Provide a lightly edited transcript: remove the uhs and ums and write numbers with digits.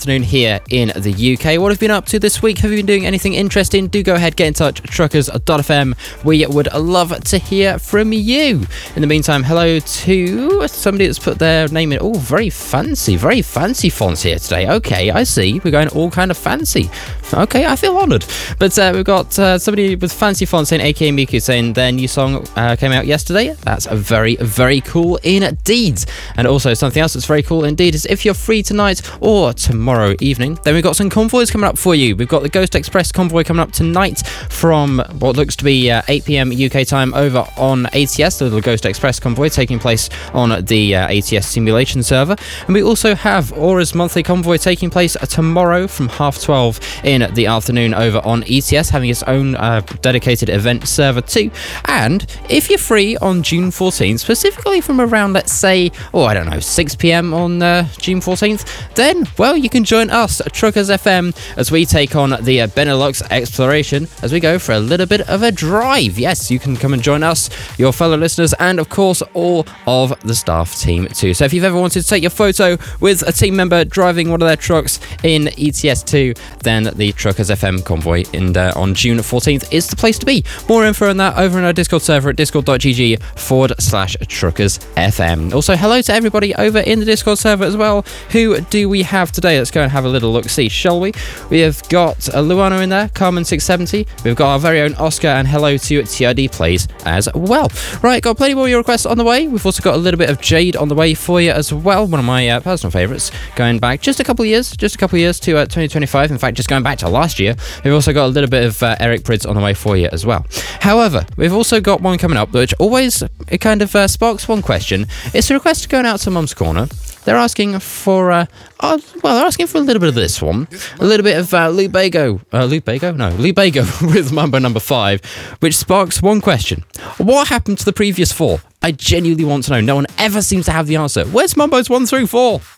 afternoon here in the UK. What have you been up to this week? Have you been doing anything interesting? Do go ahead, get in touch, truckers.fm. We would love to hear from you. In the meantime, hello to somebody that's put their name in. Oh, very fancy fonts here today. Okay, I see. We're going all kind of fancy. Okay, I feel honoured. But we've got somebody with fancy fonts saying, aka Miku, saying their new song came out yesterday. That's a very, very cool indeed. And also something else that's very cool indeed is if you're free tonight or tomorrow evening, then we've got some convoys coming up for you. We've got the Ghost Express convoy coming up tonight from what looks to be 8 p.m. UK time over on ATS, the little Ghost Express convoy taking place on the ATS simulation server. And we also have Aura's monthly convoy taking place tomorrow from 12:30 in the afternoon over on ETS, having its own dedicated event server too. And if you're free on June 14th, specifically from around, let's say, 6 p.m. on June 14th, then, well, you can join us, Truckers FM, as we take on the Benelux exploration as we go for a little bit of a drive. Yes, you can come and join us, your fellow listeners, and of course, all of the staff team too. So if you've ever wanted to take your photo with a team member driving one of their trucks in ETS2, then the Truckers FM convoy on June 14th is the place to be. More info on that over in our Discord server at discord.gg/TruckersFM. Also, hello to everybody over in the Discord server as well. Who do we have today? Let's go and have a little look-see, shall we? We have got Luano in there, Carmen670. We've got our very own Oscar, and hello to TID Plays as well. Right, got plenty more of your requests on the way. We've also got a little bit of Jade on the way for you as well. One of my personal favourites, going back just a couple of years to 2025. In fact, just going back to last year. We've also got a little bit of Eric Prydz on the way for you as well. However, we've also got one coming up which always kind of sparks one question. It's a request going out to Mum's Corner. They're asking for they're asking for a little bit of this one. A little bit of Lou Bego with Mambo number 5, which sparks one question. What happened to the previous 4? I genuinely want to know. No one ever seems to have the answer. Where's Mumbo's 1 through 4?